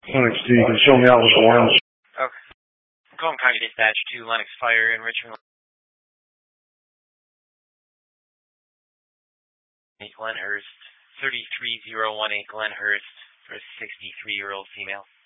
Lennox 2, you can show me out with the orange. Okay. Golden County Dispatch to Lennox Fire in Richmond. Glenhurst, 33018 Glenhurst for a 63-year-old female.